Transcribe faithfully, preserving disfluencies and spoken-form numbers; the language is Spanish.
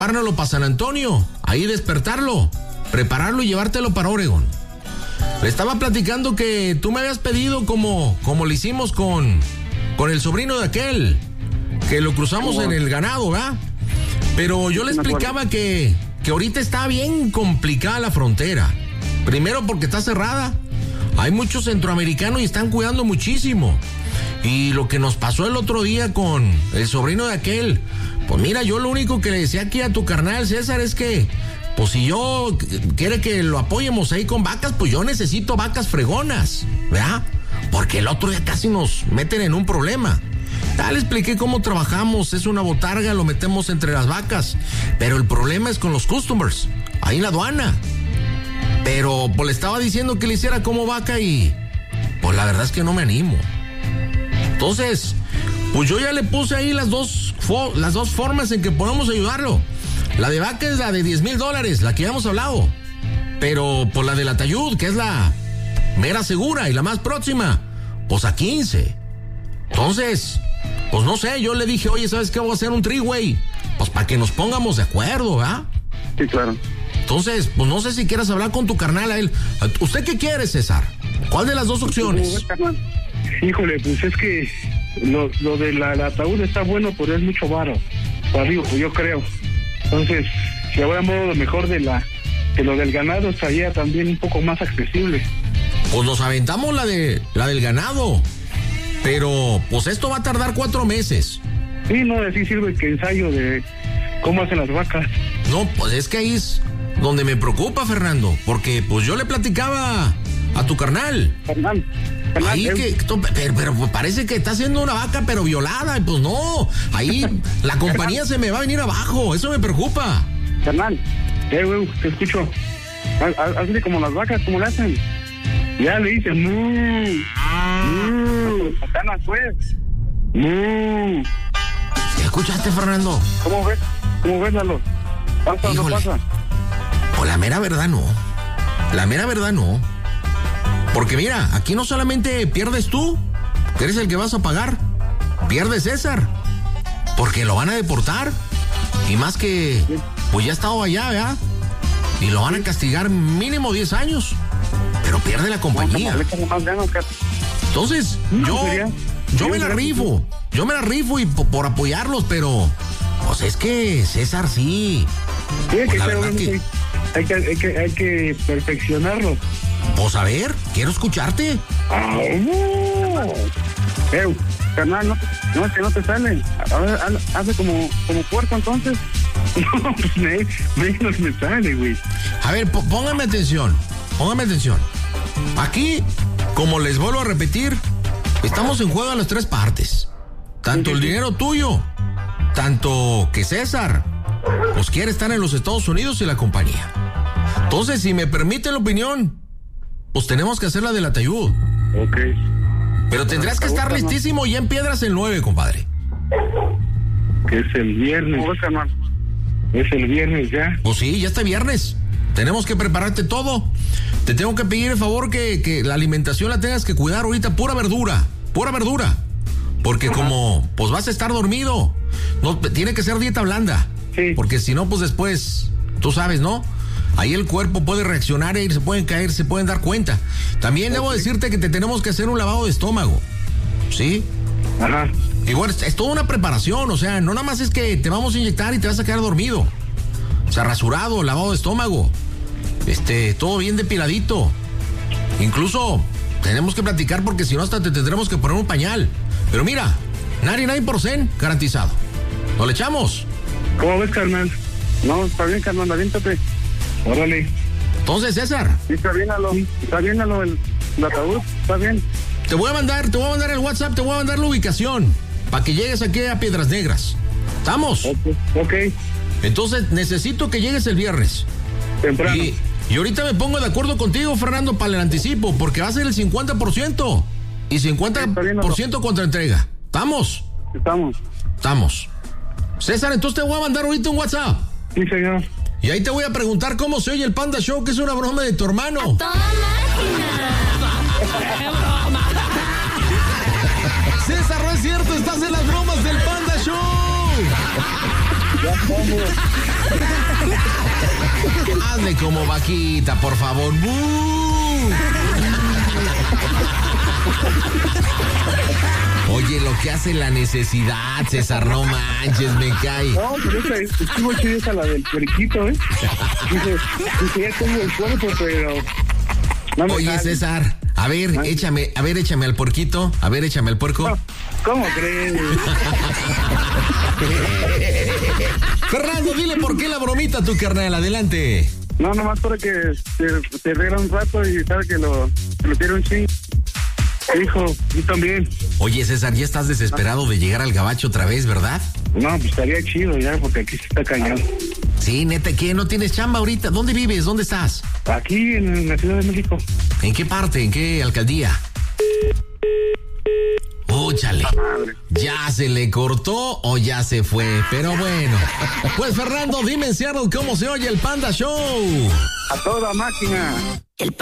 llevárnoslo para San Antonio, ahí despertarlo, prepararlo y llevártelo para Oregon. Le estaba platicando que tú me habías pedido como, como le hicimos con, con el sobrino de aquel, que lo cruzamos en el ganado, ¿verdad? Pero yo le explicaba que, que ahorita está bien complicada la frontera. Primero porque está cerrada. Hay muchos centroamericanos y están cuidando muchísimo. Y lo que nos pasó el otro día con el sobrino de aquel, pues mira, yo lo único que le decía aquí a tu carnal César es que, pues si yo quiere que lo apoyemos ahí con vacas, pues yo necesito vacas fregonas, ¿verdad? Porque el otro día casi nos meten en un problema. Ya le expliqué cómo trabajamos, es una botarga, lo metemos entre las vacas, pero el problema es con los customers, ahí en la aduana. Pero pues le estaba diciendo que le hiciera como vaca y pues la verdad es que no me animo. Entonces, pues yo ya le puse ahí las dos, fo- las dos formas en que podemos ayudarlo. La de vaca es la de diez mil dólares, la que ya hemos hablado. Pero por la de la Tayud, que es la mera segura y la más próxima, pues a quince. Entonces, pues no sé, yo le dije, oye, ¿sabes qué? Voy a hacer un three-way. Pues para que nos pongamos de acuerdo, ¿verdad? Sí, claro. Entonces, pues no sé si quieras hablar con tu carnal a él. ¿Usted qué quiere, César? ¿Cuál de las dos opciones? Híjole, pues es que lo, lo de la, la ataúd está bueno, pero es mucho varo. Para arriba, pues yo creo. Entonces, si hablamos lo mejor de la de lo del ganado, estaría también un poco más accesible. Pues nos aventamos la de la del ganado. Pero, pues esto va a tardar cuatro meses. Sí, no, así sirve que ensayo de cómo hacen las vacas. No, pues es que ahí es donde me preocupa, Fernando. Porque, pues yo le platicaba a tu carnal. Carnal. Carnal, Ahí eh. que, pero, pero pues parece que está haciendo una vaca, pero violada. Y pues no, ahí la compañía se me va a venir abajo. Eso me preocupa. Carnal, eh, güey, te escucho. Haz- haz- Hazle como las vacas, ¿cómo le hacen? Ya le dicen, mmm, mmm, patanas, pues. Mmm. ¿Ya escuchaste, Fernando? ¿Cómo ves? ¿Cómo ves, Lalo? ¿Pasa o no Híjole. pasa? Pues la mera verdad no. La mera verdad no. Porque mira, aquí no solamente pierdes tú, que eres el que vas a pagar, pierde César, porque lo van a deportar. Y más que, pues ya ha estado allá, ¿verdad? Y lo van a castigar mínimo diez años. Pero pierde la compañía. Le echan más ganas, Car- Entonces, No, yo, sería- yo me sería la gratis. rifo. Yo me la rifo y po- por apoyarlos, pero pues es que César sí. Sí, hay Pues que, la ser- verdad que- hay que, hay que, hay que perfeccionarlo. Pues a ver, quiero escucharte. Ah, uh. Eh, carnal, no, no, es que no te sale. A ver, haz- hazle como, como puerco entonces. No, pues me, menos me sale, güey. A ver, po- póngame atención, póngame atención. Aquí, como les vuelvo a repetir, estamos en juego en las tres partes. Tanto el dinero tuyo, tanto que César, pues quiere estar en los Estados Unidos y la compañía. Entonces, si me permite la opinión, pues tenemos que hacer la de la Tayud. Ok. Pero tendrás que estar listísimo ya en Piedras el nueve, compadre. Que es el viernes. ¿Cómo ves, carnal? Es el viernes ya. Pues sí, ya está viernes. Tenemos que prepararte todo. Te tengo que pedir el favor que, que la alimentación la tengas que cuidar ahorita. Pura verdura, pura verdura. Porque Ajá. como pues vas a estar dormido, no, tiene que ser dieta blanda. Sí. Porque si no, pues después, tú sabes, ¿no? Ahí el cuerpo puede reaccionar y se pueden caer, se pueden dar cuenta. También debo decirte que te tenemos que hacer un lavado de estómago. ¿Sí? Ajá. Igual es, es toda una preparación, o sea, no nada más es que te vamos a inyectar y te vas a quedar dormido. O sea, rasurado, lavado de estómago, este, todo bien depiladito. Incluso tenemos que platicar porque si no hasta te tendremos que poner un pañal. Pero mira, noventa y nueve por ciento garantizado. ¿No le echamos? ¿Cómo ves, carnal? No, está bien, carnal, aviéntate. Órale. Entonces, César, Sí, está bien, Lalo. Está bien, Lalo, el, el ataúd. Está bien. te voy a mandar, te voy a mandar el WhatsApp, te voy a mandar la ubicación para que llegues aquí a Piedras Negras. ¿Estamos? Ok. Ok. Entonces, necesito que llegues el viernes. Temprano. Y, y ahorita me pongo de acuerdo contigo, Fernando, para el anticipo, porque va a ser el cincuenta por ciento y cincuenta por ciento contra entrega. ¿Estamos? Estamos. Estamos. César, entonces te voy a mandar ahorita un WhatsApp. Sí, señor. Y ahí te voy a preguntar cómo se oye el Panda Show, que es una broma de tu hermano. ¡Toda máquina! ¡Qué broma! César, no es cierto, estás en las bromas del Panda Show. Ya estamos. hazle como vaquita, por favor. ¡Bú! Oye, lo que hace la necesidad, César, no manches, me cae. No, pero esa estuvo chida esa la del periquito, ¿eh? Dice, dice, ya tengo el cuerpo, pero... No me Oye, sale. César, a ver, Ay. échame, a ver, échame al porquito, a ver, échame al puerco. No, ¿cómo crees? Fernando, dile por qué la bromita a tu carnal, adelante. No, nomás para que se, se riera un rato y sabe que lo, que lo tiene un ching. Hijo, yo también. Oye, César, ya estás desesperado de llegar al gabacho otra vez, ¿verdad? No, pues estaría chido ya, porque aquí se está cañón. Sí, neta, ¿qué? ¿No tienes chamba ahorita? ¿Dónde vives? ¿Dónde estás? Aquí en la Ciudad de México. ¿En qué parte? ¿En qué alcaldía? Úchale. ¿Ya se le cortó o ya se fue? Pero bueno. Pues Fernando, dime en Seattle cómo se oye el Panda Show. A toda máquina. El